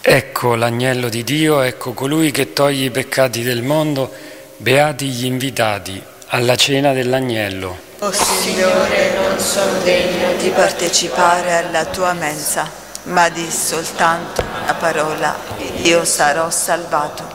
Ecco l'agnello di Dio, ecco colui che toglie i peccati del mondo, beati gli invitati alla cena dell'agnello. O Signore, non sono degno di partecipare alla tua mensa, ma di soltanto una parola, io sarò salvato.